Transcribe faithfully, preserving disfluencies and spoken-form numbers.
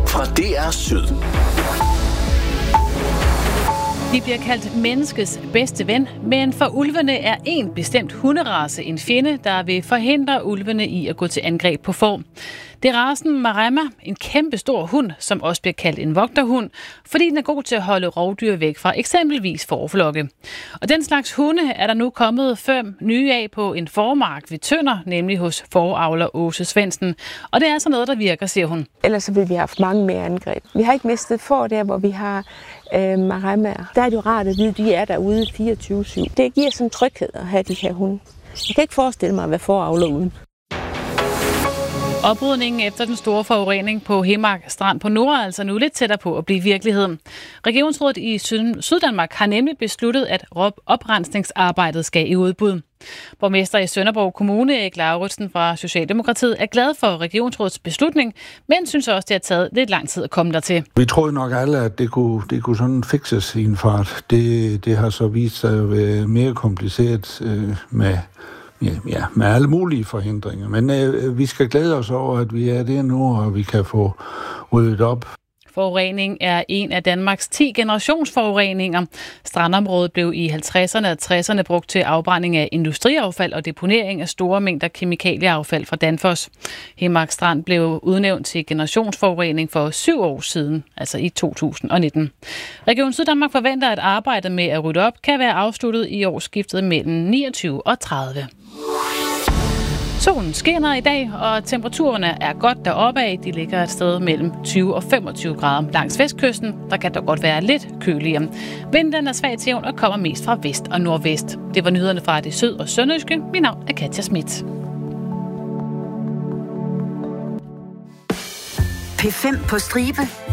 fra D R Syd. De bliver kaldt menneskets bedste ven, men for ulvene er en bestemt hunderace en fjende, der vil forhindre ulvene i at gå til angreb på får. Det er racen Maremma, en kæmpe stor hund, som også bliver kaldt en vogterhund, fordi den er god til at holde rovdyr væk fra eksempelvis fåreflokke. Og den slags hunde er der nu kommet fem nye af på en fåremark ved Tønder, nemlig hos fåreavler Åse Svendsen. Og det er så noget, der virker, siger hun. Ellers så ville vi have haft mange mere angreb. Vi har ikke mistet får der, hvor vi har øh, Maremmaer. Der er det jo rart at vide, at de er derude fireogtyve syv. Det giver sådan tryghed at have de her hunde. Jeg kan ikke forestille mig at være fåreavler uden. Oprydningen efter den store forurening på Himmark Strand på Nord er altså nu lidt tættere på at blive virkelighed. Regionsrådet i Syd- Syddanmark har nemlig besluttet, at oprensningsarbejdet skal i udbud. Borgmester i Sønderborg Kommune, Erik Lauritsen fra Socialdemokratiet, er glad for regionsrådets beslutning, men synes også, det har taget lidt lang tid at komme dertil. Vi troede nok alle, at det kunne, det kunne sådan fikses i en fart. Det, det har så vist sig at være mere kompliceret øh, med Ja, ja, med alle mulige forhindringer. Men øh, vi skal glæde os over, at vi er der nu, og vi kan få ryddet op. Forurening er en af Danmarks ti generationsforureninger. Strandområdet blev i halvtredserne og tresserne brugt til afbrænding af industriaffald og deponering af store mængder kemikalieaffald fra Danfoss. Himmark Strand blev udnævnt til generationsforurening for syv år siden, altså i to tusind og nitten. Region Syddanmark forventer, at arbejdet med at rydde op kan være afsluttet i årsskiftet mellem niogtyve og tredive. Solen skinner i dag, og temperaturerne er godt deroppe af. De ligger et sted mellem tyve og femogtyve grader langs vestkysten. Der kan dog godt være lidt køligere. Vinden er svag til jævn og kommer mest fra vest og nordvest. Det var nyhederne fra det syd- og sønderjyske. Mit navn er Katja Schmidt. P fem på stribe.